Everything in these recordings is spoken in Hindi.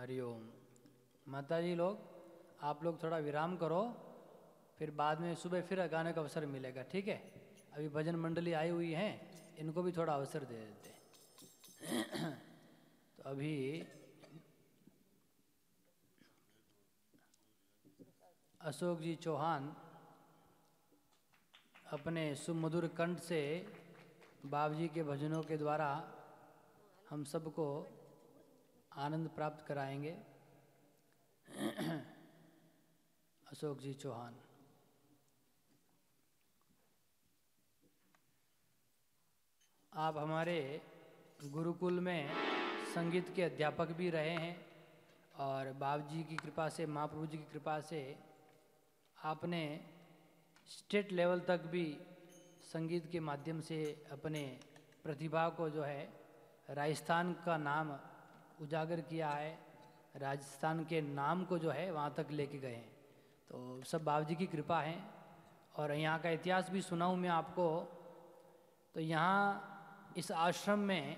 हरिओम। माता जी लोग, आप लोग थोड़ा विराम करो, फिर बाद में सुबह फिर गाने का अवसर मिलेगा, ठीक है? अभी भजन मंडली आई हुई हैं, इनको भी थोड़ा अवसर दे देते हैं। तो अभी अशोक जी चौहान अपने सुमधुर कंठ से बाबजी के भजनों के द्वारा हम सबको आनंद प्राप्त कराएंगे। अशोक जी चौहान। आप हमारे गुरुकुल में संगीत के अध्यापक भी रहे हैं और बाबजी की कृपा से, महाप्रभु जी की कृपा से आपने स्टेट लेवल तक भी संगीत के माध्यम से अपने प्रतिभा को जो है राजस्थान का नाम उजागर किया है, राजस्थान के नाम को जो है वहाँ तक लेके गए हैं। तो सब बाबजी की कृपा है। और यहाँ का इतिहास भी सुनाऊँ मैं आपको, तो यहाँ इस आश्रम में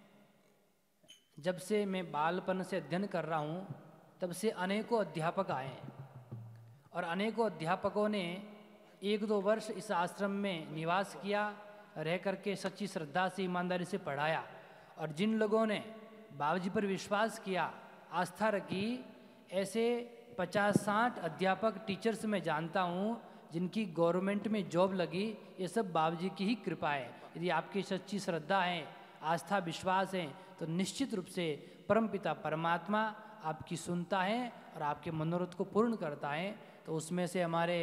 जब से मैं बालपन से अध्ययन कर रहा हूँ तब से अनेकों अध्यापक आए हैं और अनेकों अध्यापकों ने 1-2 वर्ष इस आश्रम में निवास किया, रह करके सच्ची श्रद्धा से, ईमानदारी से पढ़ाया। और जिन लोगों ने बाबूजी पर विश्वास किया, आस्था रखी, ऐसे 50-60 अध्यापक टीचर्स मैं जानता हूँ जिनकी गवर्नमेंट में जॉब लगी। ये सब बाबूजी की ही कृपा है। यदि आपकी सच्ची श्रद्धा है, आस्था विश्वास है, तो निश्चित रूप से परमपिता परमात्मा आपकी सुनता है और आपके मनोरथ को पूर्ण करता है। तो उसमें से हमारे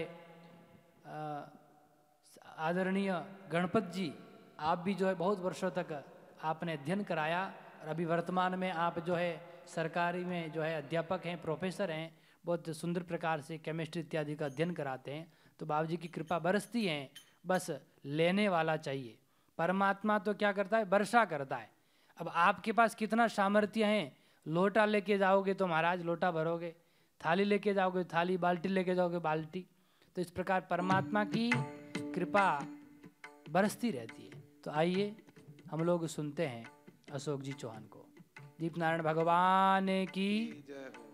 आदरणीय गणपत जी, आप भी जो है बहुत वर्षों तक आपने अध्ययन कराया और अभी वर्तमान में आप जो है सरकारी में जो है अध्यापक हैं, प्रोफेसर हैं, बहुत सुंदर प्रकार से केमिस्ट्री इत्यादि का अध्ययन कराते हैं। तो बाबूजी की कृपा बरसती है, बस लेने वाला चाहिए। परमात्मा तो क्या करता है, वर्षा करता है। अब आपके पास कितना सामर्थ्य है, लोटा लेके जाओगे तो महाराज लोटा भरोगे, थाली लेके जाओगे थाली, बाल्टी लेके जाओगे बाल्टी। तो इस प्रकार परमात्मा की कृपा बरसती रहती है। तो आइए हम लोग सुनते हैं अशोक जी चौहान को। दीप नारायण भगवान की जय हो।